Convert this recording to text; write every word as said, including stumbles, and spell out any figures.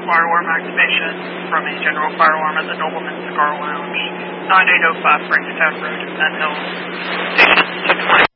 fire alarm activation from a general fire alarm at the Nobleman Cigar Lounge, nine eight oh five Frankstown Road, Met Hill, station two nine.